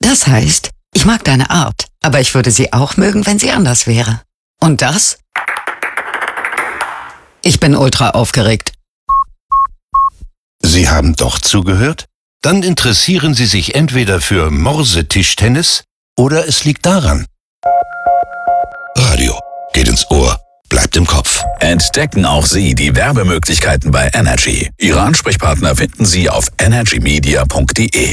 Das heißt, ich mag deine Art, aber ich würde sie auch mögen, wenn sie anders wäre. Und das? Ich bin ultra aufgeregt. Sie haben doch zugehört? Dann interessieren Sie sich entweder für Morsetischtennis oder es liegt daran. Radio geht ins Ohr, bleibt im Kopf. Entdecken auch Sie die Werbemöglichkeiten bei Energy. Ihre Ansprechpartner finden Sie auf energymedia.de.